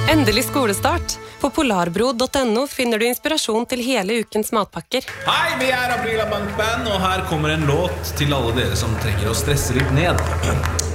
Endelig skolestart. På polarbro.no finner du inspirasjon til hele ukens matpakker. Hei, vi Aprila Bankband, og her kommer en låt til alle dere som trenger å stresse litt ned.